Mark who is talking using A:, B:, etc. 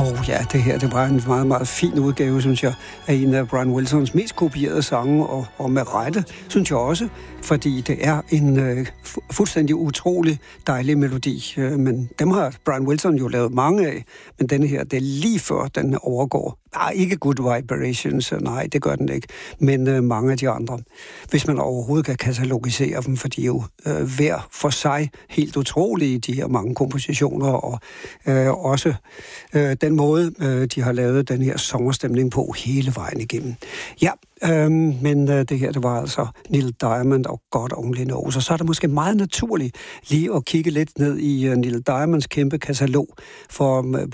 A: Og ja, det her, det var en meget, meget fin udgave, synes jeg, af en af Brian Wilsons mest kopierede sange, og med rette, synes jeg også, fordi det er en fuldstændig utrolig dejlig melodi. Men dem har Brian Wilson jo lavet mange af, men denne her, det er lige før den overgår. Ikke Good Vibrations, nej, det gør den ikke, men mange af de andre. Hvis man overhovedet kan katalogisere dem, for de er jo hver for sig helt utrolige, de her mange kompositioner, og også den måde, de har lavet den her sommerstemning på hele vejen igennem. Ja, men det her, det var altså Neil Diamond og God Only Knows. Og så er det måske meget naturligt lige at kigge lidt ned i Neil Diamonds kæmpe katalog, for